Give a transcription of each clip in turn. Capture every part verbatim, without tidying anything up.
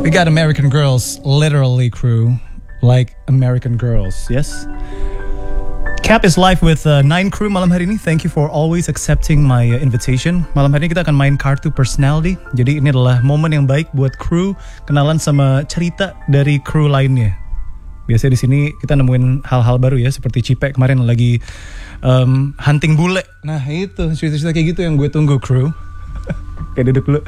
We got American Girls, literally crew, like American Girls, yes? Cap is live with uh, Nine Crew malam hari ini. Thank you for always accepting my uh, invitation. Malam hari ini kita akan main kartu personality. Jadi ini adalah momen yang baik buat crew kenalan sama cerita dari crew lainnya. Biasanya di sini kita nemuin hal-hal baru ya, seperti Cipe kemarin lagi um, hunting bule. Nah itu cerita-cerita kayak gitu yang gue tunggu crew. Kayak duduk dulu.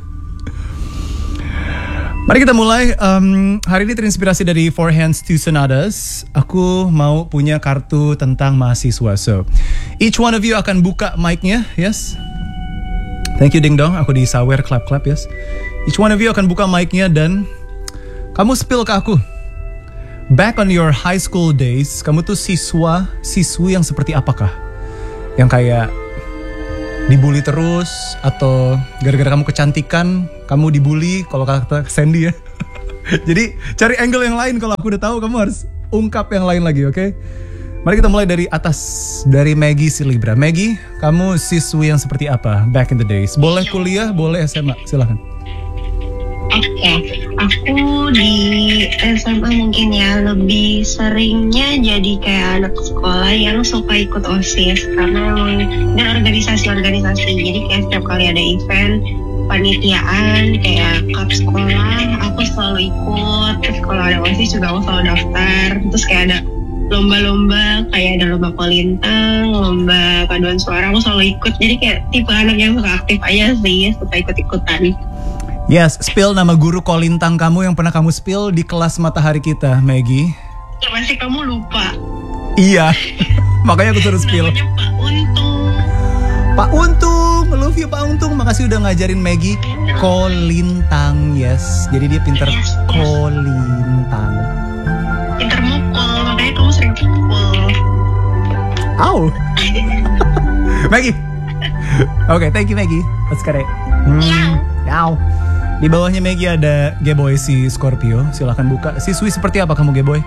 Mari kita mulai. Um, hari ini terinspirasi dari Four Hands Two Sonatas. Aku mau punya kartu tentang mahasiswa. So, each one of you akan buka mic-nya, yes? Thank you Ding Dong. Aku di sawer clap-clap, yes? Each one of you akan buka mic-nya dan kamu spill ke aku. Back on your high school days, kamu tuh siswa, siswi yang seperti apakah? Yang kayak dibully terus, atau gara-gara kamu kecantikan kamu dibully, kalau kata Sandy ya. Jadi cari angle yang lain. Kalau aku udah tahu, kamu harus ungkap yang lain lagi, oke? Okay? Mari kita mulai dari atas, dari Maggie Silibra. Maggie, kamu siswi yang seperti apa back in the days? Boleh kuliah, boleh S M A, silahkan. Oke, okay. Aku di S M A mungkin ya lebih seringnya jadi kayak anak sekolah yang suka ikut OSIS karena emang dan organisasi-organisasi. Jadi kayak setiap kali ada event panitiaan kayak cup sekolah, aku selalu ikut. Terus kalau ada OSIS juga aku selalu daftar. Terus kayak ada lomba-lomba, kayak ada lomba kolintang, lomba paduan suara, aku selalu ikut. Jadi kayak tipe anak yang suka aktif aja sih, suka ikut-ikutan. Yes, spill nama guru kolintang kamu yang pernah kamu spill di kelas matahari kita, Maggie. Ya pasti kamu lupa. Iya, makanya aku suruh spill. Namanya Pak Untung. Pak Untung, love you Pak Untung. Makasih udah ngajarin Maggie kolintang, yes. Jadi dia pinter yes, yes. kolintang. Pinter mukul, makanya kamu sering pukul. Au. Maggie. Oke, okay, thank you Maggie. Let's get it. Hmm. Yaw. Di bawahnya Maggie ada Geboy si Scorpio. Silahkan buka. Siswi seperti apa kamu Geboy?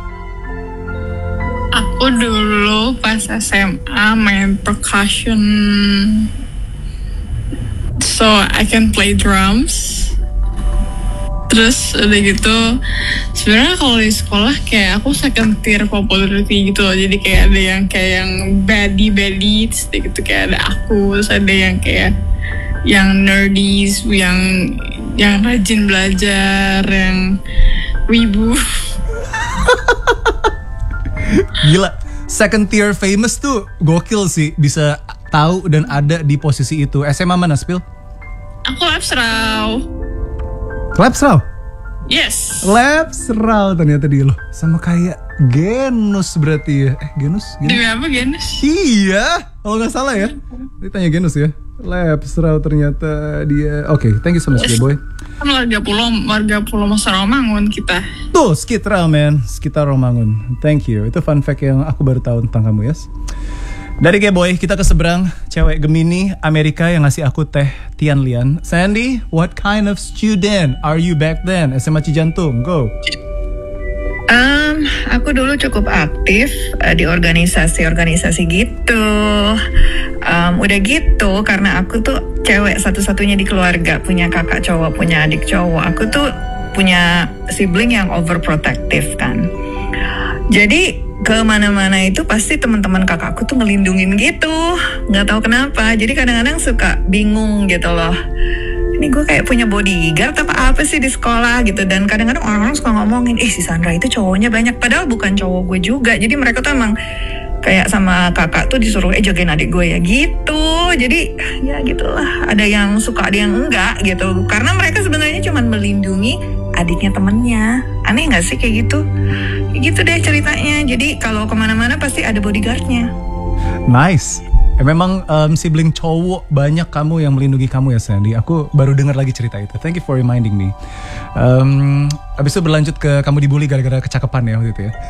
Aku dulu pas S M A main percussion, so I can play drums. Terus udah gitu, sebenarnya kalau di sekolah kayak aku second tier popularity gitu loh. Jadi kayak ada yang kayak yang baddie baddie, terus gitu kayak ada aku, terus ada yang kayak yang nerdies, yang yang rajin belajar, yang wibu. Gila, second tier famous tuh gokil sih, bisa tahu dan ada di posisi itu. S M A mana, Spil? Aku Labsrau. Labsrau? Yes. Labsrau ternyata dia loh. Sama kayak Genus berarti ya. Eh Genus? Genus? Demi apa Genus? Iya, kalau gak salah ya. Ditanya Genus ya. Labsrau ternyata dia. Oke, okay, thank you so much ya boy. Kan warga pulau, warga pulau Mas Romangun kita. Tuh, sekitar man, sekitar Romangun. Thank you. Itu fun fact yang aku baru tahu tentang kamu, yes. Dari Geboy, kita ke seberang, cewek Gemini Amerika yang ngasih aku teh Tian Lian. Sandy, what kind of student are you back then? S M A Cijantung, go. Um, aku dulu cukup aktif uh, di organisasi-organisasi gitu. Um, udah gitu, karena aku tuh cewek satu-satunya di keluarga, punya kakak cowok, punya adik cowok. Aku tuh punya sibling yang overprotective kan. Jadi kemana-mana itu pasti teman-teman kakakku tuh ngelindungin gitu. Nggak tahu kenapa. Jadi kadang-kadang suka bingung gitu loh. Ini gue kayak punya bodyguard apa apa sih di sekolah gitu. Dan kadang-kadang orang-orang suka ngomongin, eh si Sandra itu cowoknya banyak, padahal bukan cowok gue juga. Jadi mereka tuh emang kayak sama kakak tuh disuruh eh jagain adik gue ya gitu. Jadi ya gitulah, ada yang suka ada yang enggak gitu. Karena mereka sebenarnya cuma melindungi adiknya temennya. Aneh gak sih kayak gitu? Kayak gitu deh ceritanya. Jadi kalau kemana-mana pasti ada bodyguardnya. Nice. Eh, memang um, sibling cowok banyak kamu yang melindungi kamu ya Sandy. Aku baru dengar lagi cerita itu. Thank you for reminding me. Um, abis itu berlanjut ke kamu dibully gara-gara kecakapan ya waktu itu ya.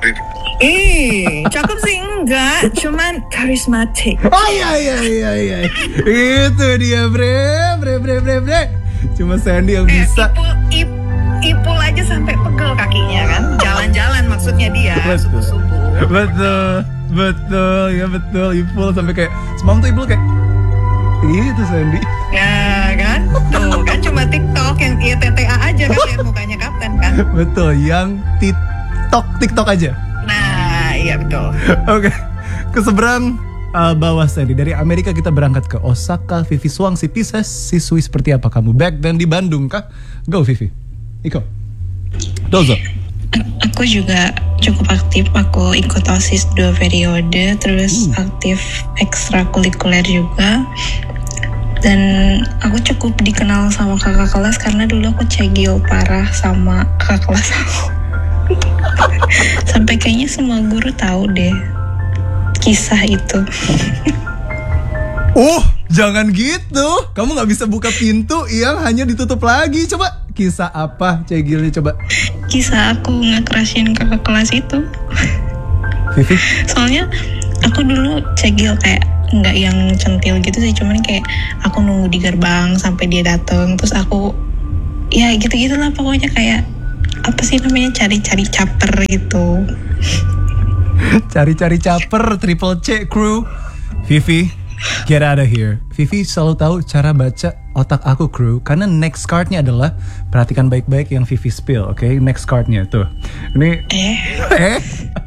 Eh, cakep sih enggak, cuman karismatik. Oh iya iya iya iya. Itu dia bre, bre bre bre bre. Cuma Sandy yang bisa. Eh, ipul, ip, ipul aja sampai pegel kakinya kan. Jalan-jalan maksudnya dia. Subuh-subuh. Betul. Betul, ya betul. Ipul sampai kayak semalam tuh Ipul kayak itu Sandy. Ya kan, tuh kan cuma TikTok yang I T T A aja kan lihat mukanya kapten kan. Betul, yang TikTok TikTok aja. Nah, iya betul. Oke, ke seberang uh, bawah tadi dari Amerika kita berangkat ke Osaka. Vivi Suang, si Pisces, siswi seperti apa kamu? Back then di Bandung kah? Go Vivi. Iko. Dozo. Aku juga cukup aktif, aku ikut OSIS dua periode, terus Hmm. aktif ekstrakurikuler juga. Dan aku cukup dikenal sama kakak kelas karena dulu aku cegil parah sama kakak kelas aku. Sampai kayaknya semua guru tahu deh kisah itu. Oh, jangan gitu. Kamu nggak bisa buka pintu yang hanya ditutup lagi. Coba kisah apa cegilnya coba. Kisah aku ngekerasin kakak kelas itu. Vivi. Soalnya aku dulu cegil kayak nggak yang centil gitu sih, cuman kayak aku nunggu di gerbang sampai dia datang, terus aku ya gitu-gitulah pokoknya, kayak apa sih namanya, cari-cari caper gitu. Cari-cari caper, triple C crew. Vivi, get out of here. Vivi selalu tahu cara baca otak aku crew, karena next cardnya adalah, perhatikan baik-baik yang Vivi spill, oke? Okay? Next cardnya tuh. Ini Eh, eh.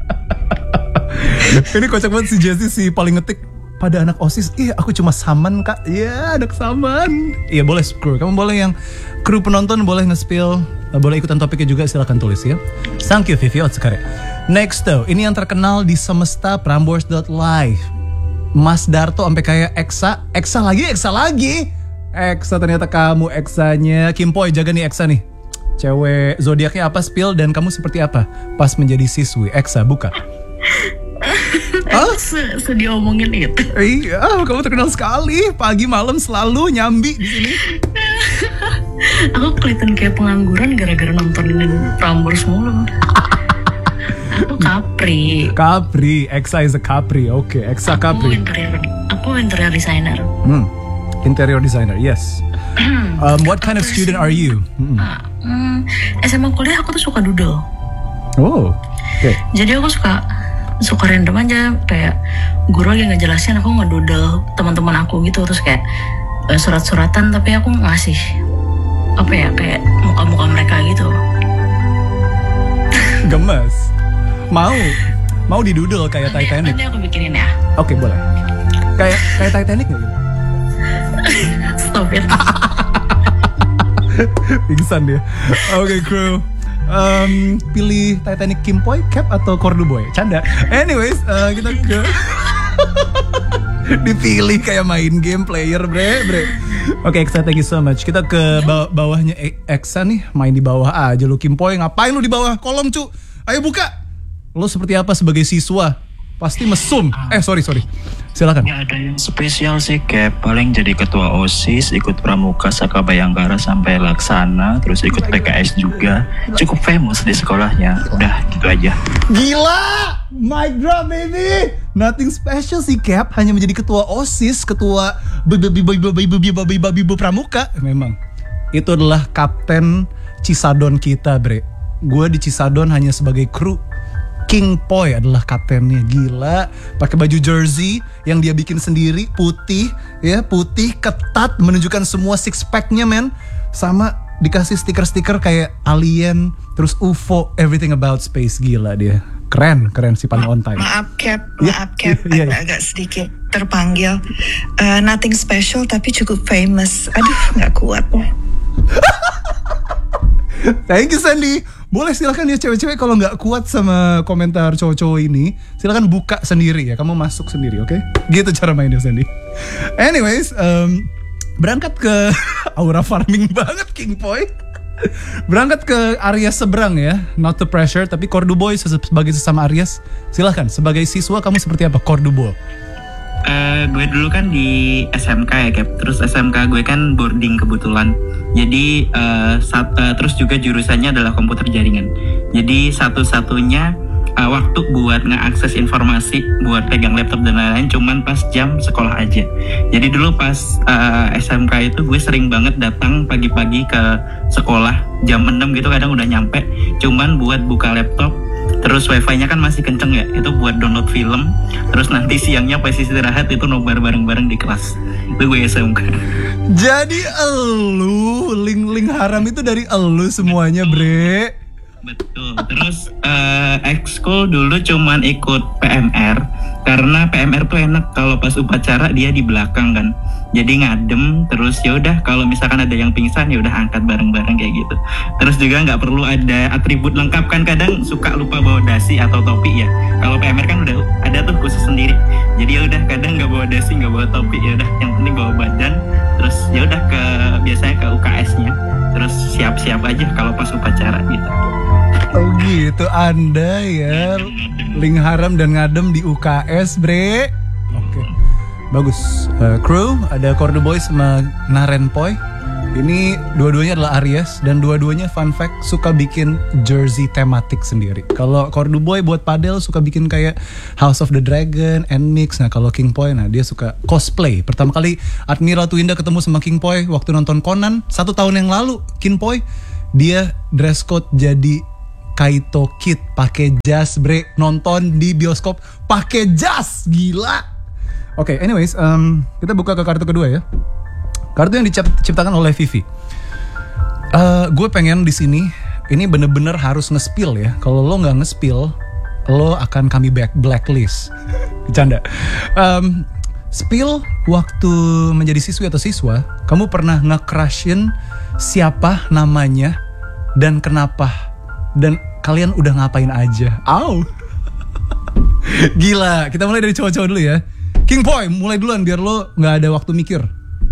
Ini kocak banget si Jessie, si paling ngetik pada anak OSIS. Ih, aku cuma saman kak. Iya, anak saman. Iya boleh crew. Kamu boleh yang crew penonton boleh nge-spill, boleh ikutan topiknya juga, silakan tulis ya. Thank you Vivi Otskare. Next tuh, ini yang terkenal di semesta Prambors dot live. Mas Darto sampai kayak Eksa, Eksa lagi, Eksa lagi. Eksa ternyata kamu Eksanya. Kim Poi, jaga nih Eksa nih. Cewek zodiaknya apa, spill, dan kamu seperti apa pas menjadi siswi? Eksa, buka. Oh, sedih omongin itu. Iya, kamu terkenal sekali. Pagi malam selalu nyambi di sini. Aku kelihatan kayak pengangguran gara-gara nontonin Prambors mulu. Aku Capri. Capri, Eksa is a Capri. Oke, okay, Eksa Aku Capri. interior, aku interior designer. Hmm. Interior designer, yes. Um, what kind of student are you? Hmm. Ah, hmm, S M A kuliah aku tuh suka doodle. Oh, oke. Okay. Jadi aku suka suka random aja, kayak guru lagi ngejelasin aku ngedoodle teman-teman aku gitu, terus kayak uh, surat-suratan tapi aku ngasih apa ya, kayak muka-muka mereka gitu. Gemes. Mau mau didoodle kayak Nanti, Titanic. nanti aku bikinin ya. Oke, okay, boleh. Kayak kayak Titanic nggak gitu? Stop it. Pingsan dia. Oke, okay, crew. Um, pilih Titanic Kim Poi, Cap atau Kordu Boy? Canda. Anyways, uh, kita ke dipilih kayak main game player, bre, bre. Oke, okay, Eksa, thank you so much. Kita ke baw- bawahnya Eksa nih, main di bawah aja lu Kim Poi. Ngapain lu di bawah kolom, cu? Ayo buka. Lu seperti apa sebagai siswa? Pasti mesum. Eh, sorry, sorry. Silakan. Nggak ada yang spesial sih, Cap. Paling jadi ketua OSIS, ikut Pramuka Saka Bayangkara sampai Laksana, terus ikut P K S juga. Cukup famous di sekolahnya. Udah, gitu aja. Gila! Mic drop, baby! Nothing special sih, Cap. Hanya menjadi ketua OSIS, ketua Bibo Pramuka. Memang. Itu adalah kapten Cisadon kita, bre. Gue di Cisadon hanya sebagai kru. King Poi adalah kaptennya. Gila, pakai baju jersey yang dia bikin sendiri, putih, ya putih ketat, menunjukkan semua six packnya, men. Sama dikasih stiker-stiker kayak alien, terus U F O, everything about space. Gila dia, keren, keren si paling on time. Maaf Cap, Ya, maaf Cap, iya, iya. agak sedikit terpanggil. Uh, nothing special tapi cukup famous. Aduh, nggak kuat. Thank you Sandy. Boleh silakan ya cewek-cewek kalau nggak kuat sama komentar cowok-cowok ini, silakan buka sendiri ya. Kamu masuk sendiri, oke? Okay? Gitu cara mainnya Sandy. Anyways, um, berangkat ke aura farming banget King Poi. Berangkat ke Aries seberang ya, not the pressure, tapi Kordu Boy sebagai sesama Aries. Silakan sebagai siswa kamu seperti apa Kordu Boy? Uh, gue dulu kan di S M K ya, Cap. Terus S M K gue kan boarding kebetulan. Jadi uh, sat, uh, terus juga jurusannya adalah komputer jaringan. Jadi satu-satunya uh, waktu buat ngeakses informasi, buat pegang laptop dan lain-lain cuman pas jam sekolah aja. Jadi dulu pas uh, S M K itu gue sering banget datang pagi-pagi ke sekolah jam enam gitu, kadang udah nyampe. Cuman buat buka laptop. Terus wifi-nya kan masih kenceng ya, itu buat download film. Terus nanti siangnya pas istirahat itu nobar bareng-bareng di kelas. Itu gue S M K. Jadi elu, link-link haram itu dari elu semuanya, bre. Betul. Terus uh, ekskul dulu cuman ikut P M R karena P M R tuh enak kalau pas upacara dia di belakang kan. Jadi ngadem terus ya udah kalau misalkan ada yang pingsan ya udah angkat bareng-bareng kayak gitu. Terus juga nggak perlu ada atribut lengkap kan, kadang suka lupa bawa dasi atau topi ya. Kalau P M R kan udah ada tuh khusus sendiri. Jadi ya udah kadang nggak bawa dasi, nggak bawa topi, ya udah yang penting bawa badan. Terus ya udah ke biasanya ke U K S-nya. Terus siap-siap aja kalau pas upacara gitu. Oh gitu Anda ya, Ling Haram dan ngadem di U K S, bre. Oke, bagus. Uh, Crew, ada Kordu Boy sama Narenpoy. Ini dua-duanya adalah Aries dan dua-duanya fun fact suka bikin jersey tematik sendiri. Kalau Kordu Boy buat padel suka bikin kayak House of the Dragon, N-Mix. Nah kalau King Poy, nah dia suka cosplay. Pertama kali Admiral Twinda ketemu sama King Poy waktu nonton Conan satu tahun yang lalu. King Poy dia dress code jadi Kaito Kid, pakai jas, bre, nonton di bioskop pakai jas, gila. Oke, okay, anyways, um, kita buka ke kartu kedua ya. Kartu yang diciptakan oleh Vivi. Uh, gue pengen di sini, ini bener-bener harus nge-spill ya. Kalau lo nggak nge-spill, lo akan kami back blacklist. Bercanda. Um, spill waktu menjadi siswi atau siswa, kamu pernah nge-crushin siapa namanya dan kenapa? Dan kalian udah ngapain aja? Au. Gila, kita mulai dari cowok-cowok dulu ya. King Poy, mulai duluan biar lo gak ada waktu mikir.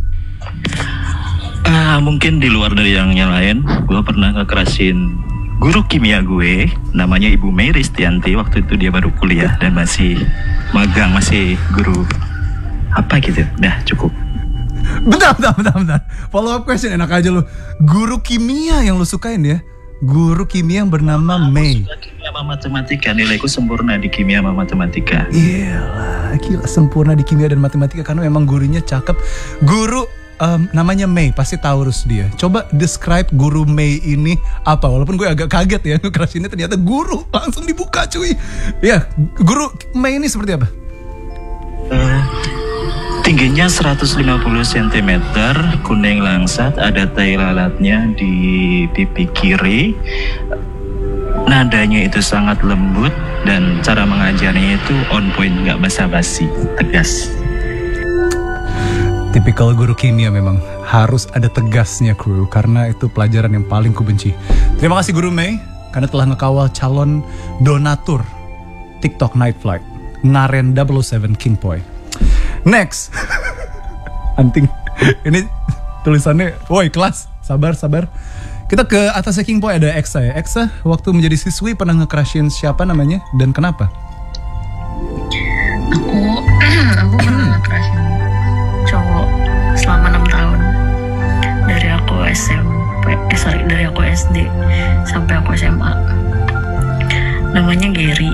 Uh, mungkin di luar dari yang lain, gue pernah ngekerasin guru kimia gue, namanya Ibu Mei Ristianti. Waktu itu dia baru kuliah dan masih magang, masih guru apa gitu. Dah cukup. Bentar, bentar, bentar, bentar. Follow up question, enak aja lo. Guru kimia yang lo sukain ya? Guru kimia yang bernama Mei. Kimia sama matematika, nilaiku sempurna di kimia sama matematika. Gila, gila sempurna di kimia dan matematika karena memang gurunya cakep. Guru um, namanya Mei, pasti Taurus dia. Coba describe guru Mei ini apa? Walaupun gue agak kaget ya, keras ini ternyata guru langsung dibuka cuy. Ya, guru Mei ini seperti apa? Uh, tingginya seratus lima puluh sentimeter, kuning langsat, ada tai lalatnya di pipi kiri. Nadanya itu sangat lembut dan cara mengajarnya itu on point, nggak basa-basi, tegas. Tipikal guru kimia memang harus ada tegasnya, Crew, karena itu pelajaran yang paling kubenci. Terima kasih Guru Mei karena telah ngekawal calon donatur TikTok Night Flight Naren double oh seven King Poy. Next. Anting. Ini tulisannya, woi kelas, sabar sabar. Kita ke atasnya King Poy ada Eksa ya. Eksa waktu menjadi siswi pernah nge-crushin siapa namanya dan kenapa? Aku aku pernah nge-crushin cowok selama enam tahun. Dari aku S M P, eh sorry dari aku S D sampai aku S M A. Namanya Gary.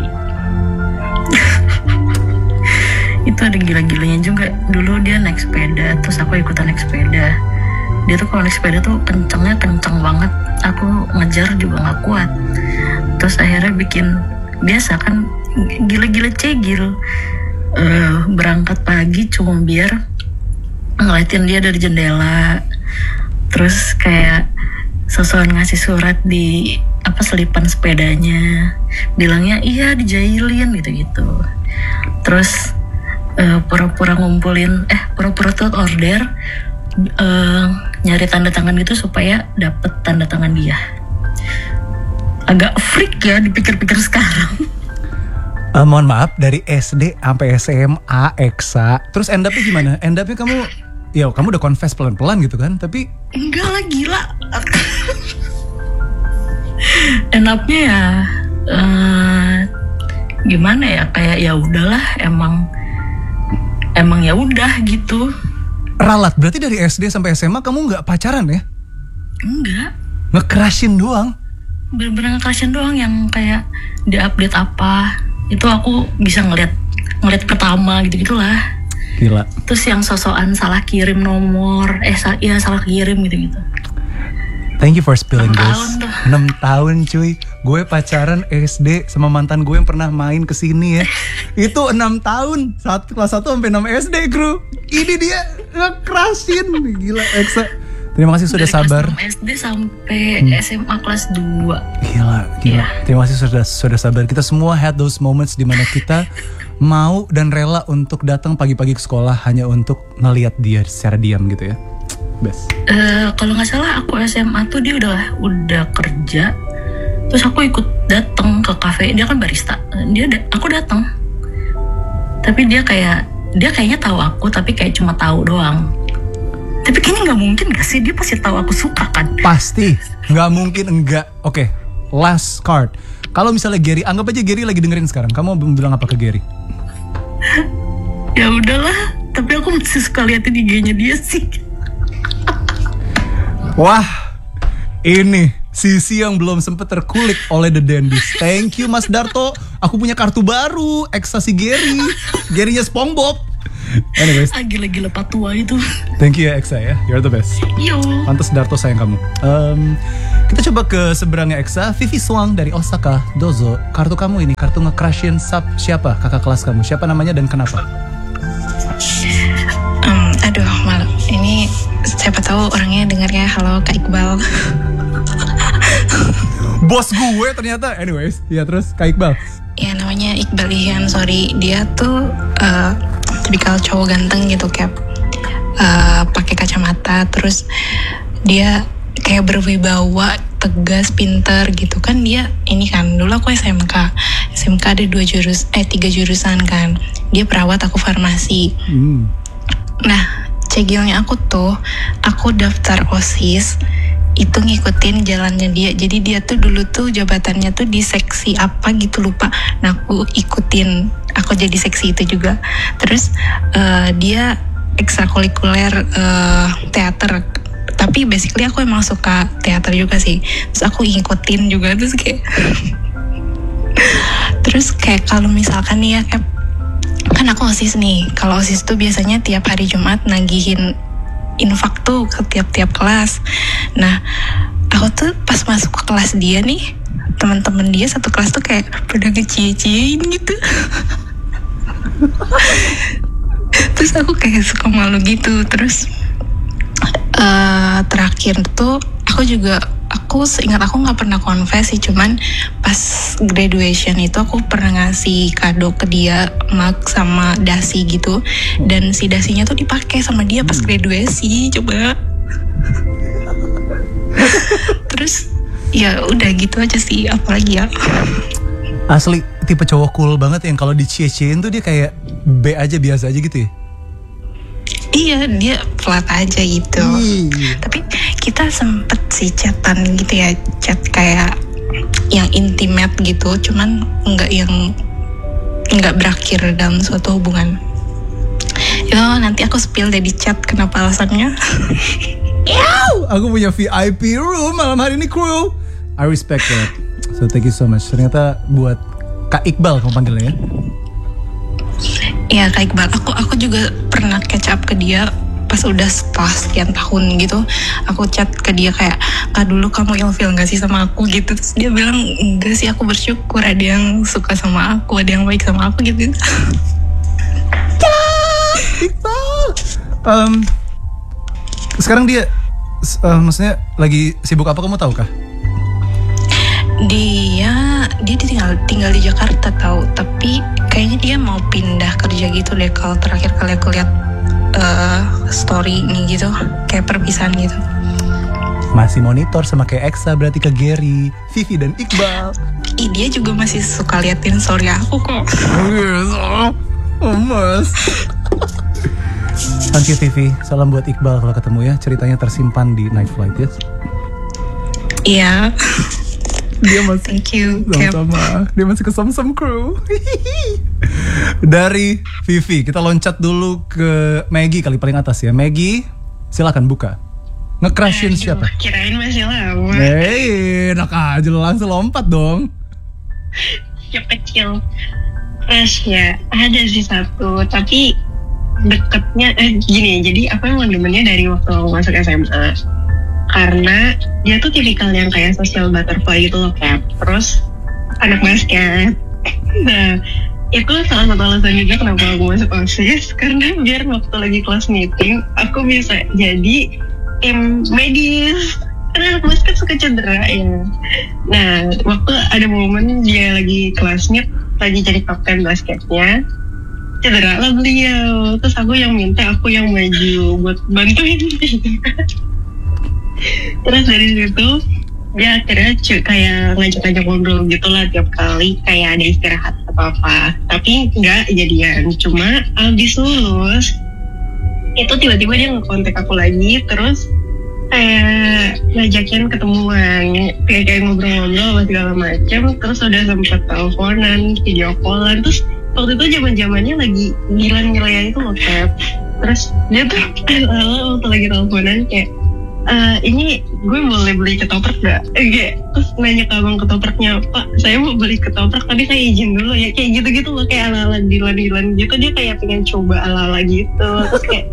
Itu ada gila-gilanya juga. Dulu dia naik sepeda, terus aku ikutan naik sepeda. Dia tuh kalau naik sepeda tuh kencengnya kenceng banget. Aku ngejar juga gak kuat. Terus akhirnya bikin, biasa kan gila-gila cegil. Uh, berangkat pagi cuma biar ngeliatin dia dari jendela. Terus kayak sosokan ngasih surat di apa selipan sepedanya. Bilangnya iya dijailin gitu-gitu. Terus Uh, pura-pura ngumpulin eh pura-pura tuh order uh, nyari tanda tangan gitu supaya dapet tanda tangan dia. Agak freak ya dipikir-pikir sekarang. Uh, mohon maaf, dari S D sampai S M A Eksa. Terus end up-nya gimana? End up-nya kamu, ya kamu udah confess pelan-pelan gitu kan? Tapi enggak lah, gila. End up-nya ya uh, gimana ya, kayak ya udahlah, emang Emang ya udah gitu. Ralat, berarti dari S D sampai S M A kamu nggak pacaran ya? Enggak. Nge-crushin doang? Bener-bener nge-crushin doang yang kayak di-update apa. Itu aku bisa ngeliat, ngeliat pertama gitu-gitulah. Gila. Terus yang sosokan salah kirim nomor, eh sal- ya salah kirim gitu-gitu. Thank you for spilling enam this. Tahun tuh. enam tahun cuy. Gue pacaran S D sama mantan gue yang pernah main kesini ya. Itu enam tahun. Satu, kelas satu sampai enam S D, Kru. Ini dia nge-crushin. Gila, Eksa. Terima kasih sudah Dari sabar. kelas enam S D sampai Hmm. S M A kelas dua. Gila, gila. Iya. Terima kasih sudah sudah sabar. Kita semua had those moments di mana kita mau dan rela untuk datang pagi-pagi ke sekolah hanya untuk ngelihat dia secara diam gitu ya. Best. Eh, kalau nggak salah aku S M A tuh dia udah udah kerja. Terus aku ikut datang ke kafe. Dia kan barista. Dia da- aku datang. Tapi dia kayak dia kayaknya tahu aku tapi kayak cuma tahu doang. Tapi kayaknya nggak mungkin gak sih, dia pasti tahu aku suka kan? Pasti, nggak mungkin enggak. Oke, last card. Kalau misalnya Gary, anggap aja Gary lagi dengerin sekarang. Kamu mau bilang apa ke Gary? Ya udahlah, tapi aku masih suka liatin I G-nya dia sih. Wah, ini sisi yang belum sempet terkulik oleh The Dandies. Thank you Mas Darto. Aku punya kartu baru, Eksasi Gary. Garynya SpongeBob. Anyways, Ah, gila-gila patua itu. thank you ya Eksa ya. You're the best. Yo. Pantes Darto sayang kamu. Em, kita coba ke seberangnya Eksa. Vivi Swang dari Osaka. Dozo, kartu kamu ini, kartu nge-crushin sub siapa kakak kelas kamu? Siapa namanya dan kenapa? Um, aduh, malu. Ini siapa tahu orangnya dengarnya. Halo Kak Iqbal. Bos gue ternyata. Anyways, ya terus Kak Iqbal. Ya namanya Iqbal Ihan. Sorry, dia tuh uh, tipikal cowok ganteng gitu, Cap. Uh, pakai kacamata, terus dia kayak berwibawa, tegas, pinter gitu kan. Dia ini kan dulu aku S M K. S M K ada dua jurus, eh tiga jurusan kan. Dia perawat, aku farmasi. Hmm. Nah, cegilnya aku tuh, aku daftar OSIS itu ngikutin jalannya dia. Jadi dia tuh dulu tuh jabatannya tuh di seksi apa gitu lupa. Nah, aku ikutin, aku jadi seksi itu juga. Terus uh, dia ekstrakurikuler uh, teater. Tapi basically aku emang suka teater juga sih. Terus aku ngikutin juga, terus kayak terus kayak kalau misalkan nih ya, kayak kan aku OSIS nih. Kalau OSIS tuh biasanya tiap hari Jumat nagihin infak tuh ke tiap-tiap kelas. Nah, aku tuh pas masuk ke kelas dia nih, teman-teman dia satu kelas tuh kayak pada ngecie-ciein gitu. Terus aku kayak suka malu gitu. Terus uh, terakhir tuh aku juga aku seingat aku nggak pernah confess sih, cuman pas graduation itu aku pernah ngasih kado ke dia mug sama dasi gitu, dan si dasinya tuh dipakai sama dia pas graduasi. Coba. Terus ya udah gitu aja sih, apalagi ya. Asli tipe cowok cool banget yang kalau dicie-ciein tuh dia kayak B aja, biasa aja gitu ya. Iya, dia flat aja gitu. Hmm. Tapi kita sempet sih chatan gitu ya, chat kayak yang intimate gitu, cuman nggak yang nggak berakhir dalam suatu hubungan. Itu nanti aku spill deh di chat kenapa alasannya. Yow, aku punya V I P room malam hari ini, crew. I respect that. So thank you so much. Ternyata buat Kak Iqbal kamu panggilnya ya. Iya Kak Iqbal, aku aku juga pernah catch up ke dia pas udah setelah sekian tahun gitu. Aku chat ke dia kayak, Kak dulu kamu ilfeel gak sih sama aku gitu. Terus dia bilang, enggak sih, aku bersyukur ada yang suka sama aku, ada yang baik sama aku gitu. Ya, Iqbal. Um, sekarang dia, uh, maksudnya lagi sibuk apa, kamu tahu kah? Dia dia tinggal tinggal di Jakarta tahu, tapi kayaknya dia mau pindah kerja gitu deh. Kalau terakhir kali aku lihat uh, story ini gitu, kayak perpisahan gitu. Masih monitor sama kayak Eksa berarti ke Gary, Vivi dan Iqbal. Ih, dia juga masih suka liatin story aku kok. Oh mas. Thank you Vivi. Salam buat Iqbal kalau ketemu ya. Ceritanya tersimpan di Night Flight ya. Iya. Dia masih, thank you, Cap. sama-sama. Dia masih ke Samsam Crew. Dari Vivi, kita loncat dulu ke Maggie kali paling atas ya. Maggie, silakan buka. Nge-crushin siapa? Kirain masih lama. Hei, enak aja lo, langsung lompat dong. Siap kecil. Crush ya, ada sih satu, tapi deketnya eh gini. Jadi aku emang demennya dari waktu aku masuk S M A. Karena dia tuh tipikal yang kayak social butterfly gitu loh, Cap. Terus anak basket. Nah, itu salah satu alasan juga kenapa aku masuk OSIS. Karena biar waktu lagi kelas meeting, aku bisa jadi tim medis. Karena anak basket suka cedera ya. Nah, waktu ada momen dia lagi kelas meet, lagi jadi kapten basketnya, cedera lah beliau. Terus aku yang minta, aku yang maju buat bantuin dia. Terus dari situ dia akhirnya cu- kayak ngajak-ngajak ngobrol gitu lah tiap kali kayak ada istirahat atau apa. Tapi nggak jadian. Cuma abis lulus itu tiba-tiba dia ngekontak aku lagi, terus kayak ngajakin ketemuan, kayak kayak ngobrol-ngobrol sama segala macam. Terus udah sempet teleponan, video callan. Terus waktu itu zaman-zamannya lagi ngilan-ngilan itu loh, Kep. Terus dia tuh waktu lagi teleponan kayak, Uh, ini gue boleh beli ketoprak gak? Eh, terus nanya ke abang ketopraknya, Pak saya mau beli ketoprak tapi saya izin dulu ya. Kayak gitu-gitu loh, kayak ala-ala dilan-dilan gitu. Dia kayak pengen coba ala-ala gitu. Terus kayak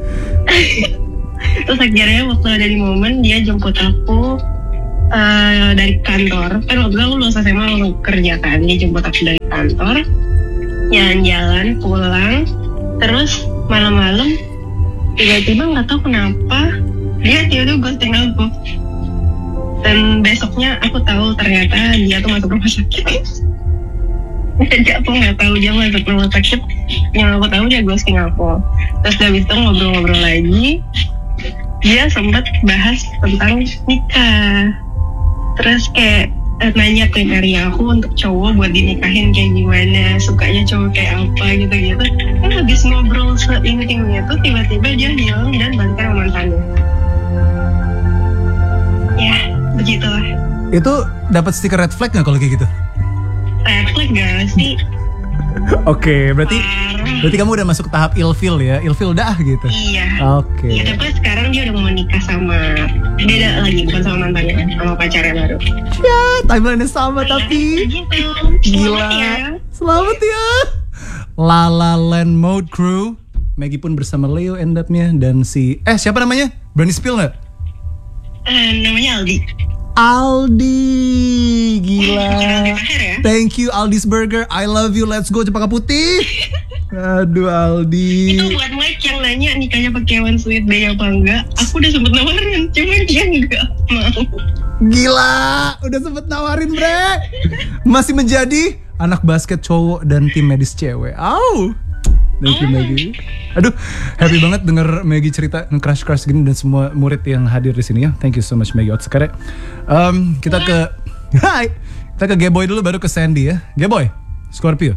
terus akhirnya waktu ada di momen dia jemput aku uh, dari kantor. Kan waktu itu aku lulus S M A langsung kerja kan. Dia jemput aku dari kantor, jalan-jalan pulang. Terus malam-malam tiba-tiba gak tahu kenapa dia tiba-tiba ghosting aku. Dan besoknya aku tahu ternyata dia tuh masuk rumah sakit. Jadi aku nggak tahu dia masuk rumah sakit. Yang aku tahu dia ghosting aku. Terus dari itu ngobrol-ngobrol lagi, dia sempat bahas tentang nikah. Terus kayak eh, nanya kriteria aku untuk cowok buat dinikahin kayak gimana, sukanya cowok kayak apa gitu-gitu. Kan habis ngobrol seintimnya tuh tiba-tiba dia hilang dan balikan sama mantannya. Ya, begitulah. Itu dapat stiker red flag nggak kalau kayak gitu? Red flag gak sih? Oke, okay, berarti Parah. berarti kamu udah masuk tahap ilfil ya, ilfil dah gitu. Iya. Oke. Okay. Iya, tapi sekarang dia udah mau nikah sama beda lagi, bukan sama mantannya, sama pacarnya baru. Ya, timeline-nya sama ya, tapi. Gitu. Gila. Selamat ya. Selamat ya. La La Land Mode Crew. Maggie pun bersama Leo end up-nya dan si eh siapa namanya? Berani spill nggak? Uh, namanya Aldi. Aldi, gila. Ya? Thank you Aldi's Burger. I love you. Let's go Cempaka Putih. Aduh Aldi. Itu buat Mike yang nanya nikahnya pakai One Sweet Day apa enggak. Aku udah sempet nawarin, cuman dia enggak mau. Gila, udah sempet nawarin bre. Masih menjadi anak basket cowok dan tim medis cewek. Au. Thank you Maggie. Aduh, happy banget denger Maggie cerita nge-crush-crush gini dan semua murid yang hadir di sini ya. Thank you so much Maggie Otskare. Um, kita ke Hai. Kita ke Geboy dulu baru ke Sandy ya. Geboy, Scorpio.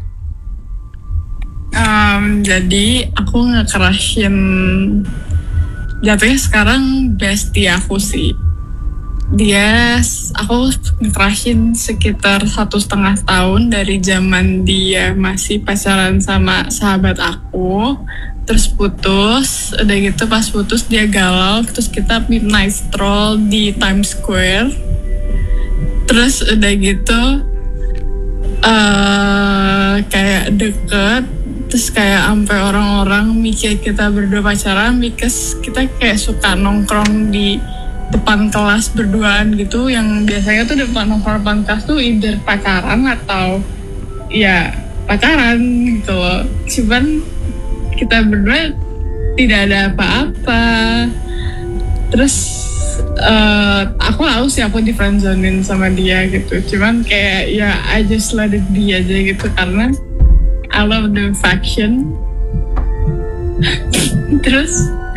Um, jadi aku nge-crushin jatuhnya sekarang bestie aku sih. Dia, aku nge-crushin sekitar satu setengah tahun dari zaman dia masih pacaran sama sahabat aku. Terus putus, udah gitu pas putus dia galau. Terus kita midnight stroll di Times Square. Terus udah gitu uh, kayak deket. Terus kayak sampai orang-orang mikir kita berdua pacaran because kita kayak suka nongkrong di depan kelas berduaan gitu, yang biasanya tuh depan nongkrong depan kelas tuh either pacaran atau ya pacaran gitu loh. Cuman kita berdua tidak ada apa-apa. Terus uh, aku tahu sih aku di friendzonein sama dia gitu. Cuman kayak ya I just let it be aja gitu karena I love the faction. Terus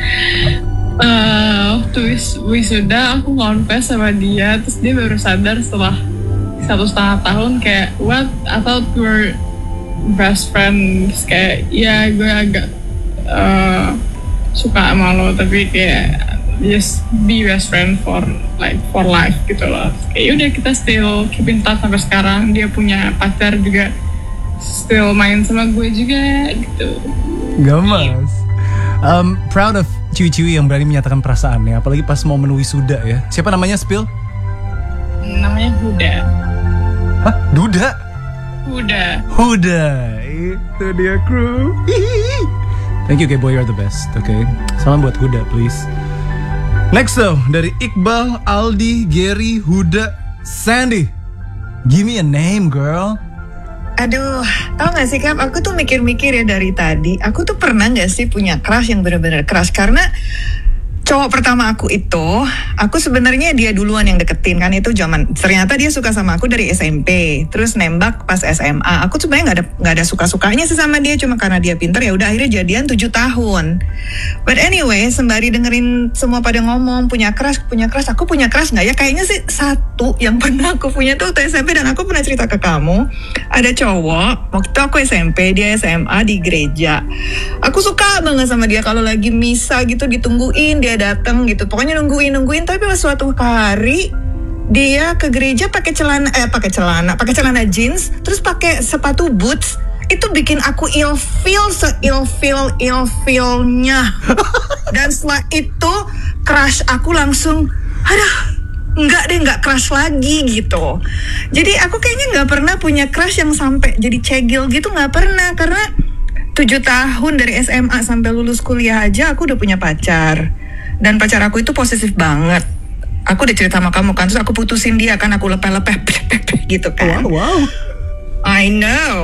uh, waktu wis wisuda aku confess sama dia, terus dia baru sadar setelah satu setengah tahun kayak what, I thought we were best friends. Kayak ya gue agak uh, suka sama lo tapi kayak just be best friend for like for life gitu loh. Kayak udah kita still keep in touch sampai sekarang. Dia punya pacar juga, still main sama gue juga gitu. Gamas. Um, proud of ciwi-ciwi yang berani menyatakan perasaannya, apalagi pas momen wisuda ya. Siapa namanya Spill? Namanya Huda. Hah? Duda? Huda. Huda. Itu dia kru. Thank you Geboy, you're the best. Oke, okay. Salam buat Huda please. Next though, dari Iqbal, Aldi, Gary, Huda, Sandy. Give me a name girl. Aduh, tau gak sih Kap, aku tuh mikir-mikir ya dari tadi. Aku tuh pernah gak sih punya crush yang benar-benar crush. Karena cowok pertama aku itu, aku sebenarnya dia duluan yang deketin kan, itu zaman ternyata dia suka sama aku dari S M P, terus nembak pas S M A. Aku sebenarnya nggak ada nggak ada suka-sukanya sih sama dia, cuma karena dia pintar ya udah akhirnya jadian tujuh tahun. But anyway, sembari dengerin semua pada ngomong punya crush, punya crush, aku punya crush nggak ya? Kayaknya sih satu yang pernah aku punya tuh waktu S M P, dan aku pernah cerita ke kamu. Ada cowok waktu aku S M P, dia S M A di gereja. Aku suka banget sama dia, kalau lagi misa gitu ditungguin dia datang gitu, pokoknya nungguin nungguin. Tapi pas suatu hari dia ke gereja pakai celana eh pakai celana pakai celana jeans, terus pakai sepatu boots. Itu bikin aku ilfeel, se-ilfeel ilfeelnya. Dan setelah itu crush aku langsung, aduh, enggak deh, enggak crush lagi gitu. Jadi aku kayaknya nggak pernah punya crush yang sampai jadi cegil gitu, nggak pernah. Karena tujuh tahun dari S M A sampai lulus kuliah aja aku udah punya pacar. Dan pacar aku itu posesif banget. Aku udah cerita sama kamu kan, terus aku putusin dia kan, aku lepeh-lepeh gitu kan. Wow, wow. I know.